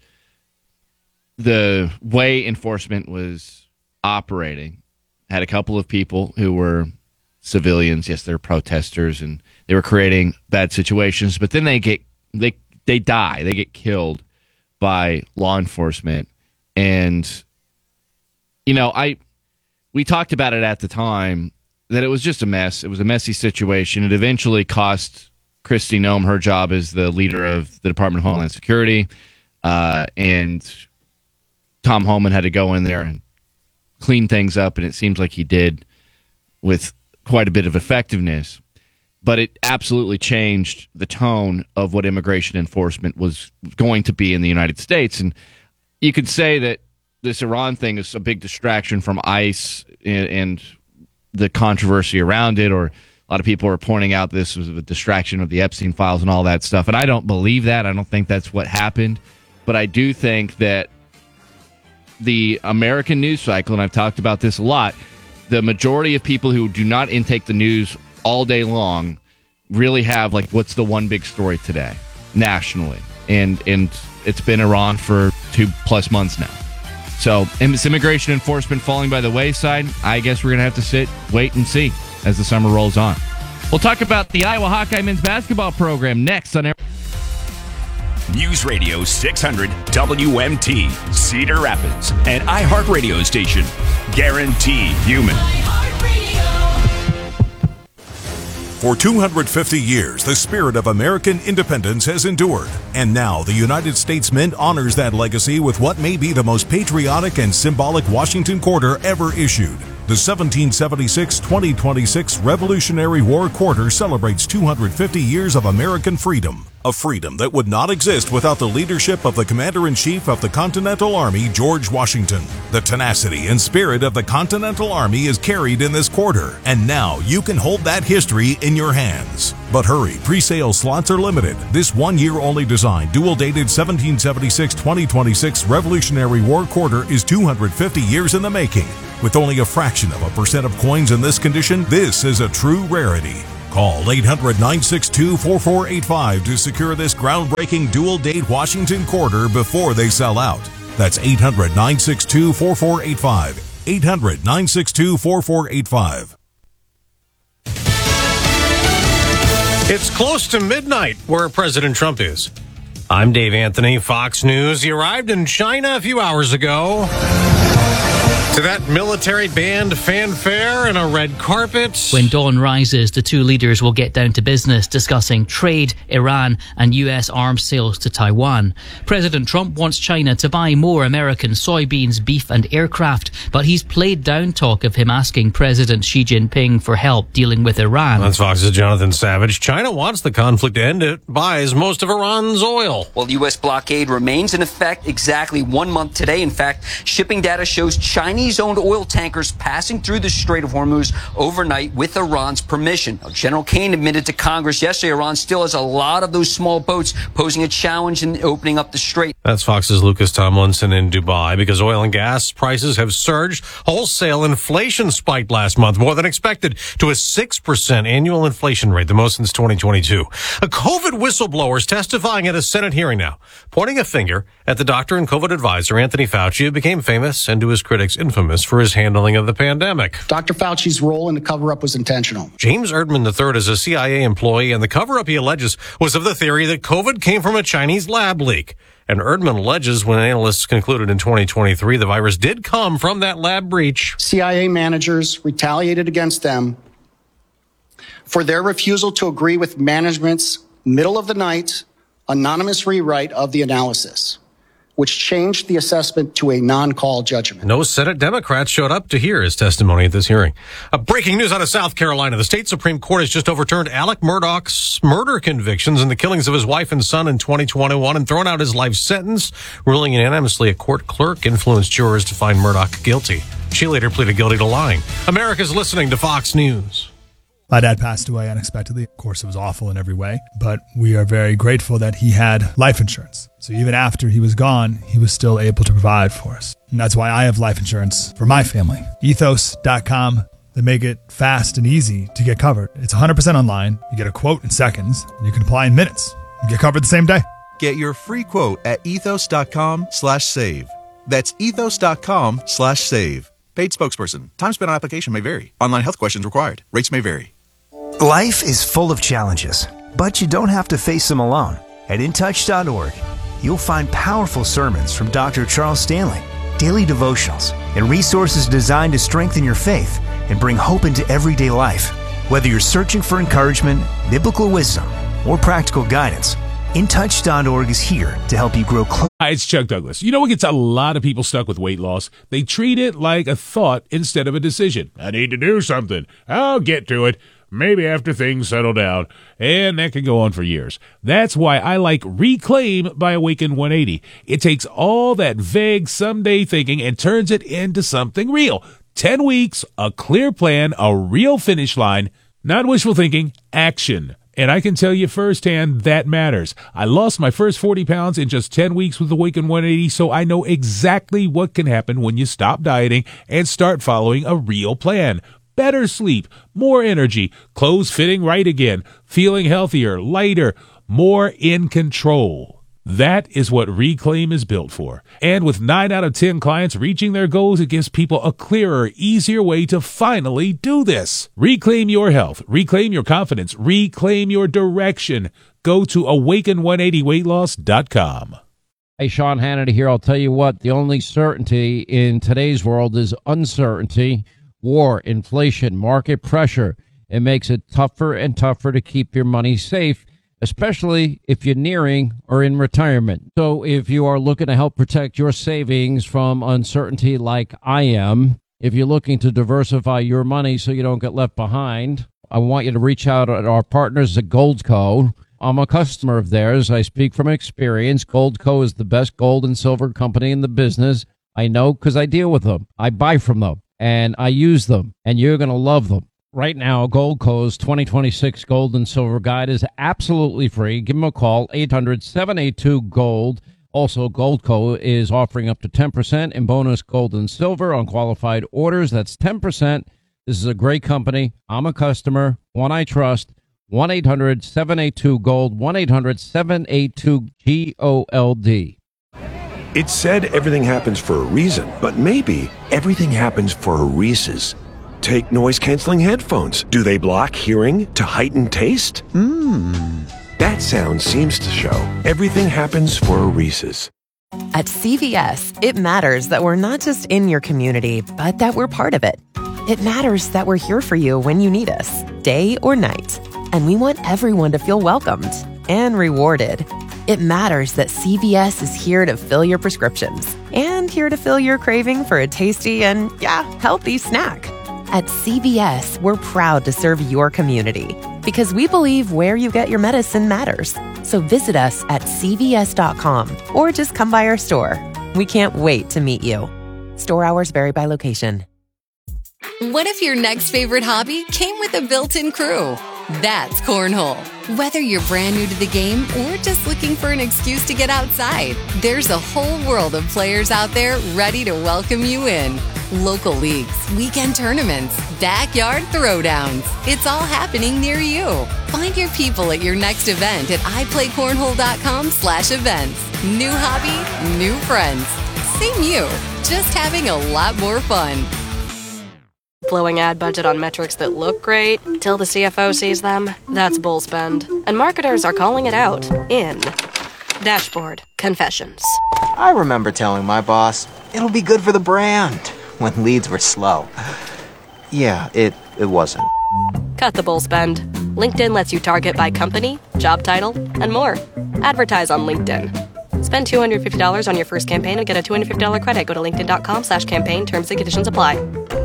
the way enforcement was operating. Had a couple of people who were civilians, yes, they're protesters, and they were creating bad situations, but then they get they they die, they get killed by law enforcement. And you know, I we talked about it at the time, that it was just a mess. It was a messy situation. It eventually cost Kristi Noem her job as the leader of the Department of Homeland Security. Uh, and Tom Homan had to go in there and clean things up, and it seems like he did with quite a bit of effectiveness. But it absolutely changed the tone of what immigration enforcement was going to be in the United States. And you could say that this Iran thing is a big distraction from ICE and, and the controversy around it, or a lot of people are pointing out this was a distraction of the Epstein files and all that stuff. And I don't believe that. I don't think that's what happened. But I do think that the American news cycle, and I've talked about this a lot, the majority of people who do not intake the news all day long really have, like, what's the one big story today nationally? And, and it's been Iran for two plus months now. So, it's immigration enforcement falling by the wayside. I guess we're going to have to sit, wait, and see as the summer rolls on. We'll talk about the Iowa Hawkeye men's basketball program next on Air. News Radio six hundred W M T, Cedar Rapids, an iHeartRadio station. Guaranteed human. For two hundred fifty years, the spirit of American independence has endured, and now the United States Mint honors that legacy with what may be the most patriotic and symbolic Washington quarter ever issued. The seventeen seventy-six twenty twenty-six Revolutionary War Quarter celebrates two hundred fifty years of American freedom, a freedom that would not exist without the leadership of the Commander-in-Chief of the Continental Army, George Washington. The tenacity and spirit of the Continental Army is carried in this quarter, and now you can hold that history in your hands. But hurry, pre-sale slots are limited. This one-year-only design, dual-dated seventeen seventy-six twenty twenty-six Revolutionary War Quarter is two hundred fifty years in the making. With only a fraction of a percent of coins in this condition, this is a true rarity. Call eight hundred, nine six two, four four eight five to secure this groundbreaking dual-date Washington Quarter before they sell out. That's eight hundred, nine six two, four four eight five. eight hundred, nine six two, four four eight five. It's close to midnight where President Trump is. I'm Dave Anthony, Fox News. He arrived in China a few hours ago. To that military band fanfare and a red carpet. When dawn rises, the two leaders will get down to business, discussing trade, Iran, and U S arms sales to Taiwan. President Trump wants China to buy more American soybeans, beef, and aircraft, but he's played down talk of him asking President Xi Jinping for help dealing with Iran. That's Fox's Jonathan Savage. China wants the conflict to end. It buys most of Iran's oil. Well, the U S blockade remains in effect exactly one month today. In fact, shipping data shows Chinese owned oil tankers passing through the Strait of Hormuz overnight with Iran's permission. Now, General Kane admitted to Congress yesterday Iran still has a lot of those small boats, posing a challenge in opening up the strait. That's Fox's Lucas Tomlinson in Dubai. Because oil and gas prices have surged, wholesale inflation spiked last month more than expected to a six percent annual inflation rate, the most since twenty twenty-two. A COVID whistleblower is testifying at a Senate hearing now, pointing a finger at the doctor and COVID advisor Anthony Fauci, who became famous and to his critics infamous for his handling of the pandemic. Doctor Fauci's role in the cover-up was intentional. James Erdman the third is a C I A employee, and the cover-up he alleges was of the theory that COVID came from a Chinese lab leak. And Erdman alleges when analysts concluded in twenty twenty-three the virus did come from that lab breach. C I A managers retaliated against them for their refusal to agree with management's middle-of-the-night anonymous rewrite of the analysis, which changed the assessment to a non-call judgment. No Senate Democrats showed up to hear his testimony at this hearing. Uh, breaking news out of South Carolina. The state Supreme Court has just overturned Alec Murdaugh's murder convictions in the killings of his wife and son in twenty twenty-one and thrown out his life sentence, ruling unanimously a court clerk influenced jurors to find Murdaugh guilty. She later pleaded guilty to lying. America's listening to Fox News. My dad passed away unexpectedly. Of course, it was awful in every way, but we are very grateful that he had life insurance. So even after he was gone, he was still able to provide for us. And that's why I have life insurance for my family. ethos dot com. They make it fast and easy to get covered. It's one hundred percent online. You get a quote in seconds, and you can apply in minutes. You get covered the same day. Get your free quote at ethos dot com slash save. That's ethos dot com slash save. Paid spokesperson. Time spent on application may vary. Online health questions required. Rates may vary. Life is full of challenges, but you don't have to face them alone. At in touch dot org, you'll find powerful sermons from Doctor Charles Stanley, daily devotionals, and resources designed to strengthen your faith and bring hope into everyday life. Whether you're searching for encouragement, biblical wisdom, or practical guidance, in touch dot org is here to help you grow closer. Hi, it's Chuck Douglas. You know what gets a lot of people stuck with weight loss? They treat it like a thought instead of a decision. I need to do something. I'll get to it. Maybe after things settle down, and that can go on for years. That's why I like Reclaim by Awaken one eighty. It takes all that vague someday thinking and turns it into something real. Ten weeks, a clear plan, a real finish line, not wishful thinking, action. And I can tell you firsthand that matters. I lost my first forty pounds in just ten weeks with Awaken one eighty, so I know exactly what can happen when you stop dieting and start following a real plan. Better sleep, more energy, clothes fitting right again, feeling healthier, lighter, more in control. That is what Reclaim is built for. And with nine out of ten clients reaching their goals, it gives people a clearer, easier way to finally do this. Reclaim your health, reclaim your confidence, reclaim your direction. Go to awaken one eighty weight loss dot com. Hey, Sean Hannity here. I'll tell you what, the only certainty in today's world is uncertainty. War, inflation, market pressure. It makes it tougher and tougher to keep your money safe, especially if you're nearing or in retirement. So if you are looking to help protect your savings from uncertainty like I am, If you're looking to diversify your money so you don't get left behind, I want you to reach out at our partners at Goldco. I'm a customer of theirs. I speak from experience. Goldco is the best gold and silver company in the business. I know because I deal with them. I buy from them, and I use them, and you're going to love them. Right now, Goldco's twenty twenty-six Gold and Silver Guide is absolutely free. Give them a call, eight hundred, seven eight two, GOLD. Also, Goldco is offering up to ten percent in bonus gold and silver on qualified orders. That's ten percent. This is a great company. I'm a customer, one I trust. one eight hundred, seven eight two, GOLD, one eight hundred, seven eight two, G O L D. It's said everything happens for a reason, but maybe everything happens for a Reese's. Take noise-canceling headphones. Do they block hearing to heighten taste? Mmm. That sound seems to show everything happens for a Reese's. At C V S, it matters that we're not just in your community, but that we're part of it. It matters that we're here for you when you need us, day or night. And we want everyone to feel welcomed and rewarded. It matters that C V S is here to fill your prescriptions and here to fill your craving for a tasty and, yeah, healthy snack. At C V S, we're proud to serve your community because we believe where you get your medicine matters. So visit us at C V S dot com or just come by our store. We can't wait to meet you. Store hours vary by location. What if your next favorite hobby came with a built-in crew? That's Cornhole. Whether you're brand new to the game or just looking for an excuse to get outside, there's a whole world of players out there ready to welcome you in. Local leagues, weekend tournaments, backyard throwdowns. It's all happening near you. Find your people at your next event at i play cornhole dot com slash events. New hobby, new friends. Same you, just having a lot more fun. Blowing ad budget on metrics that look great till the C F O sees them, that's bull spend. And marketers are calling it out in Dashboard Confessions. I remember telling my boss, it'll be good for the brand, when leads were slow. Yeah, it, it wasn't. Cut the bull spend. LinkedIn lets you target by company, job title, and more. Advertise on LinkedIn. Spend two hundred fifty dollars on your first campaign and get a two hundred fifty dollars credit. Go to linkedin dot com slash campaign. Terms and conditions apply.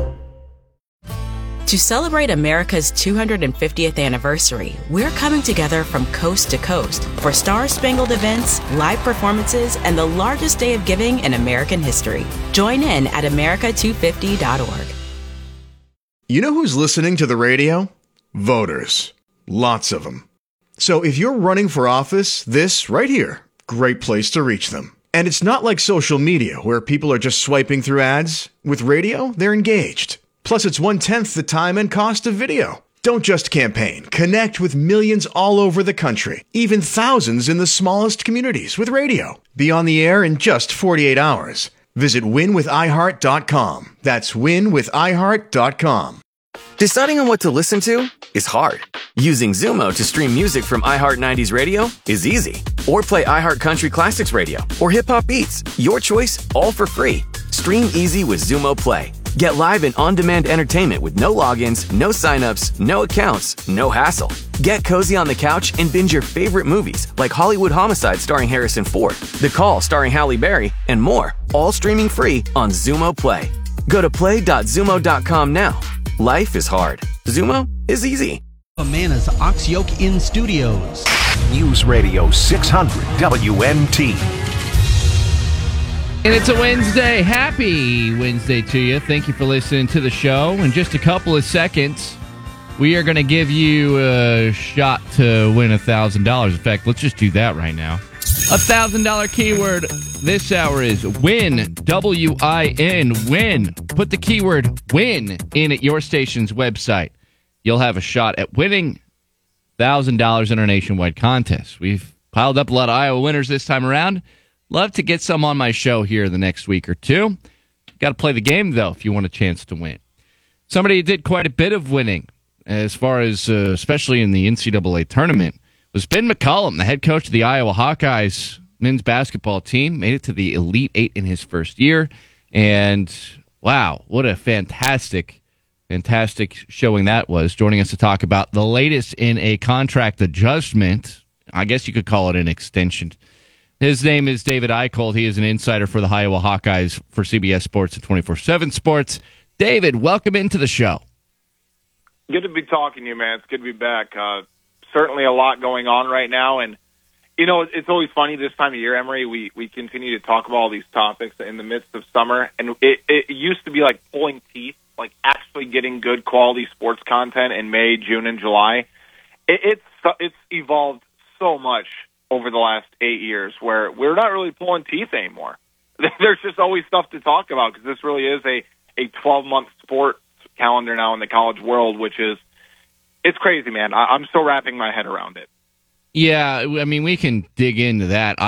To celebrate America's two hundred fiftieth anniversary, we're coming together from coast to coast for star-spangled events, live performances, and the largest day of giving in American history. Join in at america two fifty dot org. You know who's listening to the radio? Voters. Lots of them. So if you're running for office, this right here, great place to reach them. And it's not like social media where people are just swiping through ads. With radio, they're engaged. Plus, it's one-tenth the time and cost of video. Don't just campaign. Connect with millions all over the country, even thousands in the smallest communities with radio. Be on the air in just forty-eight hours. Visit win with i heart dot com. That's win with i heart dot com. Deciding on what to listen to is hard. Using Zumo to stream music from iHeart nineties Radio is easy. Or play iHeart Country Classics Radio or Hip Hop Beats. Your choice, all for free. Stream easy with Zumo Play. Get live and on-demand entertainment with no logins, no signups, no accounts, no hassle. Get cozy on the couch and binge your favorite movies like Hollywood Homicide starring Harrison Ford, The Call starring Halle Berry, and more, all streaming free on Zumo Play. Go to play dot zumo dot com now. Life is hard. Zumo is easy. Amana's Ox Yoke in Studios. News Radio six hundred W M T. And it's a Wednesday. Happy Wednesday to you. Thank you for listening to the show. In just a couple of seconds, we are going to give you a shot to win one thousand dollars. In fact, let's just do that right now. A one thousand dollars keyword this hour is win, W I N, win. Put the keyword win in at your station's website. You'll have a shot at winning one thousand dollars in our nationwide contest. We've piled up a lot of Iowa winners this time around. Love to get some on my show here the next week or two. Got to play the game, though, if you want a chance to win. Somebody who did quite a bit of winning, as far as, uh, especially in the N C double A tournament, was Ben McCollum, the head coach of the Iowa Hawkeyes men's basketball team. Made it to the Elite Eight in his first year. And, wow, what a fantastic, fantastic showing that was. Joining us to talk about the latest in a contract adjustment. I guess you could call it an extension. His name is David Eicholt. He is an insider for the Iowa Hawkeyes for C B S Sports and twenty-four seven Sports. David, welcome into the show. Good to be talking to you, man. It's good to be back. Uh, certainly a lot going on right now. And, you know, it's always funny this time of year, Emery. We, we continue to talk about all these topics in the midst of summer. And it, it used to be like pulling teeth, like actually getting good quality sports content in May, June, and July. It, it's, it's evolved so much over the last eight years where we're not really pulling teeth anymore. There's just always stuff to talk about because this really is a, a twelve-month sport calendar now in the college world, which is, it's crazy, man. I, I'm still wrapping my head around it. Yeah, I mean, we can dig into that.